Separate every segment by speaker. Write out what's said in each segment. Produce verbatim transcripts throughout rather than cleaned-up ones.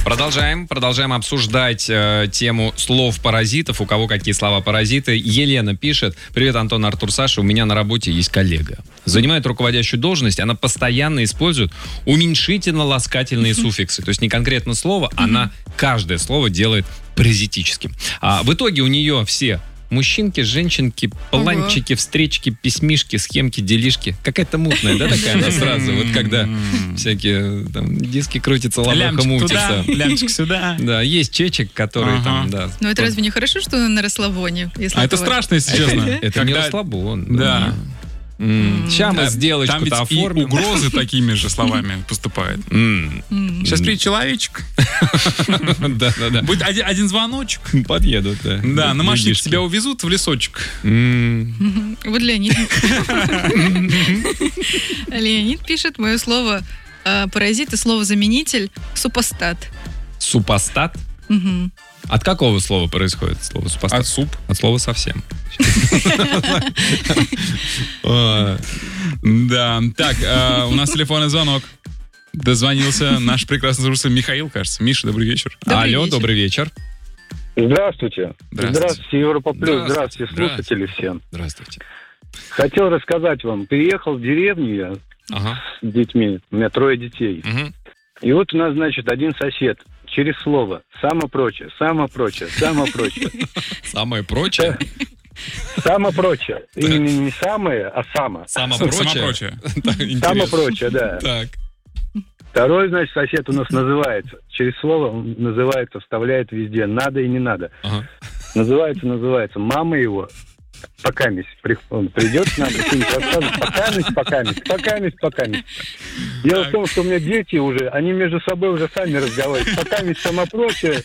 Speaker 1: Продолжаем, продолжаем обсуждать э, тему слов-паразитов. У кого какие слова-паразиты. Елена пишет: привет, Антон, Артур, Саша. У меня на работе есть коллега. Занимает руководящую должность. Она постоянно использует уменьшительно-ласкательные суффиксы. То есть не конкретно слово, она каждое слово делает паразитическим. А в итоге у нее все... мужчинки, женщинки, планчики, ага. встречки, письмишки, схемки, делишки. Какая-то мутная, да, такая она сразу. Вот когда всякие там диски крутятся, лаваха мутится.
Speaker 2: Лямчик сюда.
Speaker 1: Да, есть чечек, которые там, да.
Speaker 3: Но это разве не хорошо, что на расслабоне?
Speaker 2: А это страшно, если честно.
Speaker 1: Это не расслабон.
Speaker 2: Да.
Speaker 1: Сейчас мы сделочку-то
Speaker 2: оформим. Там ведь и угрозы такими же словами поступают. Сейчас приедет человечек.
Speaker 1: Да-да-да.
Speaker 2: Будет один звоночек.
Speaker 1: Подъедут, да.
Speaker 2: Да, на машине тебя увезут в лесочек.
Speaker 3: Вот Леонид. Леонид пишет: мое слово паразит и слово-заменитель супостат.
Speaker 1: Супостат?
Speaker 3: Угу.
Speaker 1: От какого слова происходит слово супостат?
Speaker 2: От суп.
Speaker 1: От слова совсем.
Speaker 2: Да. Так, у нас телефонный звонок. Дозвонился наш прекрасный слушатель Михаил, кажется. Миша, добрый вечер.
Speaker 1: Алло, добрый вечер.
Speaker 4: Здравствуйте.
Speaker 1: Здравствуйте.
Speaker 4: Здравствуйте, Европа Плюс. Здравствуйте, слушатели всем.
Speaker 1: Здравствуйте.
Speaker 4: Хотел рассказать вам. Переехал в деревню я
Speaker 1: ага.
Speaker 4: с детьми. У меня трое детей.
Speaker 1: Угу. И
Speaker 4: вот у нас, значит, один сосед через слово «само прочее», «само прочее», «само прочее».
Speaker 1: Самое прочее?
Speaker 4: Само прочее. Именно не самое, а само.
Speaker 1: Само прочее?
Speaker 4: Само прочее, да.
Speaker 1: Так.
Speaker 4: Второй, значит, сосед у нас называется. Через слово он называется, вставляет везде. Надо и не надо.
Speaker 1: Ага.
Speaker 4: Называется, называется. Мама его, покамись, он придет к нам и рассказывает: покамись, покамись, покамись, покамись. Дело в том, что у меня дети уже, они между собой уже сами разговаривают. Покамись, само прочее.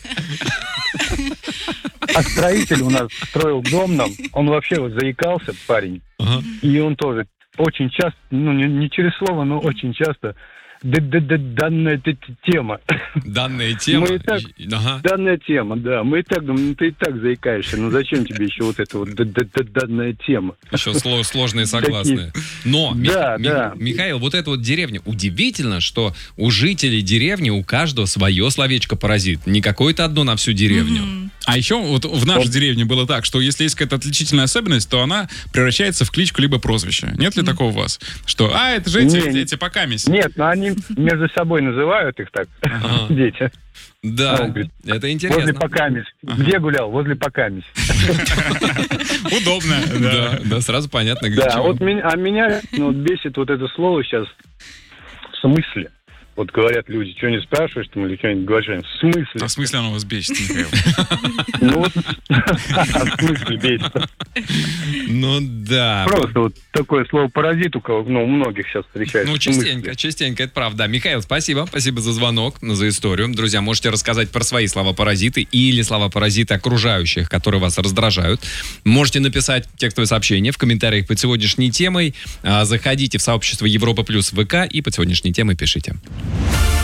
Speaker 4: А строитель у нас строил дом нам, он вообще вот заикался, парень. Ага. И он тоже очень часто, ну не, не через слово, но очень часто... Данная тема.
Speaker 1: Данная тема?
Speaker 4: Мы и так, ага. Данная тема, да. Мы и так думаем, ну ты и так заикаешься, ну зачем тебе еще вот эта вот данная тема?
Speaker 1: Еще сложные согласные. Но,
Speaker 4: да,
Speaker 1: Ми-
Speaker 4: да.
Speaker 1: Ми- Михаил, вот эта вот деревня, удивительно, что у жителей деревни у каждого свое словечко паразит. Не какое-то одно на всю деревню.
Speaker 3: Mm-hmm.
Speaker 2: А еще вот в нашей вот. деревне было так, что если есть какая-то отличительная особенность, то она превращается в кличку либо прозвище. Нет ли mm-hmm. такого у вас? Что, а, это же эти,
Speaker 4: не,
Speaker 2: эти покамись.
Speaker 4: Нет, но они между собой называют их так, ага. дети.
Speaker 1: Да,
Speaker 4: он говорит,
Speaker 1: это интересно.
Speaker 4: Возле покамись. Ага. Где гулял? Возле покамись.
Speaker 2: Удобно.
Speaker 1: Да, да, сразу понятно, где
Speaker 4: да,
Speaker 1: чего.
Speaker 4: Вот меня, а меня ну, бесит вот это слово сейчас в смысле. Вот говорят люди, что не спрашиваешь, там, или что-нибудь говоришь, в смысле?
Speaker 2: А в смысле оно вас бесит, Михаил?
Speaker 4: Ну вот, в смысле бесит?
Speaker 1: Ну да.
Speaker 4: Просто вот такое слово паразит у кого, ну, у многих сейчас встречается.
Speaker 1: Ну, частенько, частенько, это правда. Михаил, спасибо, спасибо за звонок, за историю. Друзья, можете рассказать про свои слова-паразиты или слова-паразиты окружающих, которые вас раздражают. Можете написать текстовое сообщение в комментариях под сегодняшней темой. Заходите в сообщество Европа Плюс ВК и под сегодняшней темой пишите.